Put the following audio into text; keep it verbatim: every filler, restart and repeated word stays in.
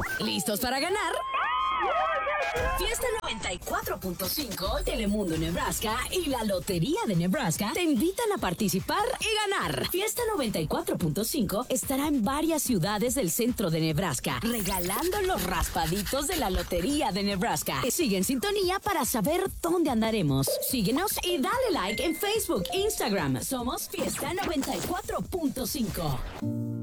¿Listos para ganar? Fiesta noventa y cuatro punto cinco, Telemundo Nebraska y la Lotería de Nebraska te invitan a participar y ganar. Fiesta noventa y cuatro punto cinco estará en varias ciudades del centro de Nebraska, regalando los raspaditos de la Lotería de Nebraska. Sigue en sintonía para saber dónde andaremos. Síguenos y dale like en Facebook, Instagram. Somos Fiesta noventa y cuatro punto cinco.